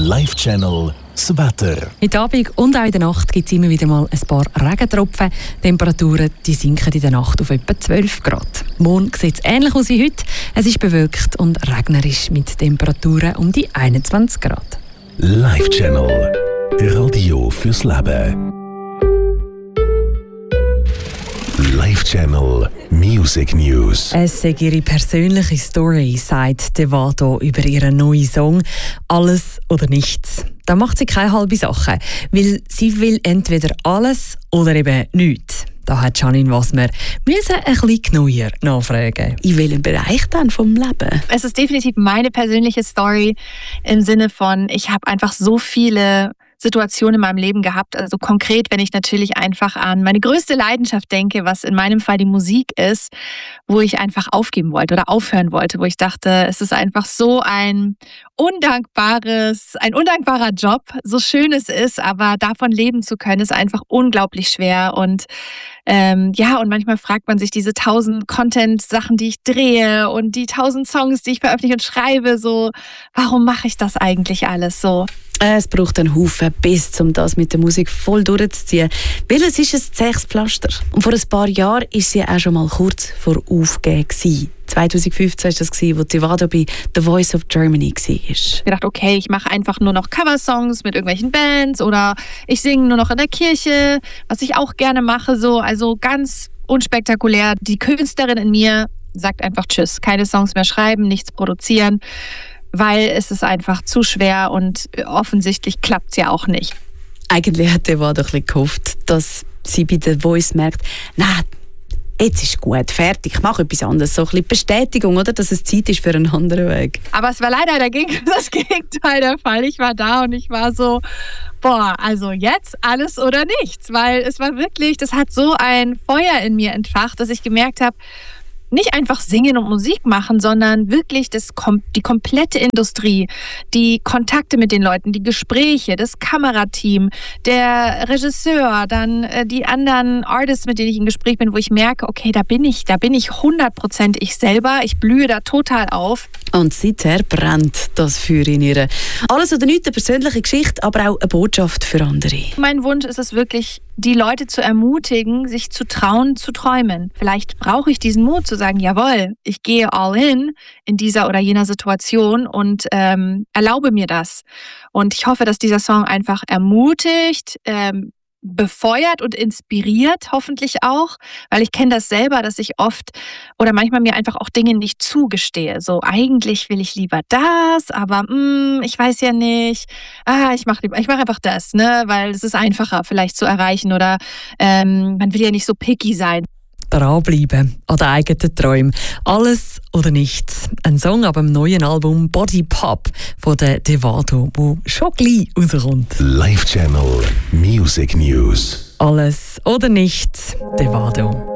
Live-Channel das Wetter. Heute Abend und auch in der Nacht gibt es immer wieder mal ein paar Regentropfen. Die Temperaturen die sinken in der Nacht auf etwa 12 Grad. Morgen sieht es ähnlich aus wie heute. Es ist bewölkt und regnerisch mit Temperaturen um die 21 Grad. Live-Channel. Radio fürs Leben. Live-Channel Music News. Es sei ihre persönliche Story, sagt Devato über ihren neuen Song «Alles oder nichts». Da macht sie keine halbe Sache, weil sie will entweder alles oder eben nichts. Da hat Janine Wasmer ein bisschen genauer nachfragen. In welchem Bereich dann vom Leben? Es ist definitiv meine persönliche Story im Sinne von, ich habe einfach so viele Situationen in meinem Leben gehabt. Also konkret, wenn ich natürlich einfach an meine größte Leidenschaft denke, was in meinem Fall die Musik ist, wo ich einfach aufgeben wollte oder aufhören wollte, wo ich dachte, es ist einfach so ein undankbarer Job, so schön es ist, aber davon leben zu können, ist einfach unglaublich schwer. Und und manchmal fragt man sich diese 1000 Content-Sachen, die ich drehe und die 1000 Songs, die ich veröffentliche und schreibe, so, warum mache ich das eigentlich alles so? Es braucht einen Haufen Biss, um das mit der Musik voll durchzuziehen. Weil es ist ein zähes Pflaster. Und vor ein paar Jahren war sie auch schon mal kurz vor Aufgeben. 2015 war das, wo Devato bei The Voice of Germany war. Ich dachte, okay, ich mache einfach nur noch Coversongs mit irgendwelchen Bands oder ich singe nur noch in der Kirche, was ich auch gerne mache. So. Also ganz unspektakulär. Die Künstlerin in mir sagt einfach Tschüss. Keine Songs mehr schreiben, nichts produzieren, weil es ist einfach zu schwer und offensichtlich klappt es ja auch nicht. Eigentlich hat Devato doch gehofft, dass sie bei The Voice merkt, nein, jetzt ist gut, fertig, ich mache etwas anderes. So ein bisschen Bestätigung, oder, dass es Zeit ist für einen anderen Weg. Aber es war leider das Gegenteil der Fall. Ich war da und ich war so, also jetzt alles oder nichts. Weil es war wirklich, das hat so ein Feuer in mir entfacht, dass ich gemerkt habe, nicht einfach singen und Musik machen, sondern wirklich die komplette Industrie, die Kontakte mit den Leuten, die Gespräche, das Kamerateam, der Regisseur, dann die anderen Artists, mit denen ich im Gespräch bin, wo ich merke, okay, da bin ich 100% ich selber, ich blühe da total auf. Und seither brennt das Feuer in ihr. Alles oder nichts, eine persönliche Geschichte, aber auch eine Botschaft für andere. Mein Wunsch ist es wirklich, die Leute zu ermutigen, sich zu trauen, zu träumen. Vielleicht brauche ich diesen Mut zu sagen, jawohl, ich gehe all in dieser oder jener Situation und erlaube mir das. Und ich hoffe, dass dieser Song einfach ermutigt, befeuert und inspiriert, hoffentlich auch, weil ich kenne das selber, dass ich oft oder manchmal mir einfach auch Dinge nicht zugestehe. So, eigentlich will ich lieber das, aber ich weiß ja nicht. Ich mach einfach das, ne, weil es ist einfacher vielleicht zu erreichen oder man will ja nicht so picky sein. Dranbleiben an den eigenen Träumen. Alles oder nichts. Ein Song ab dem neuen Album Body Pop von der Devato, wo schon gleich rauskommt. Live-Channel Music News. Alles oder nichts. Devato.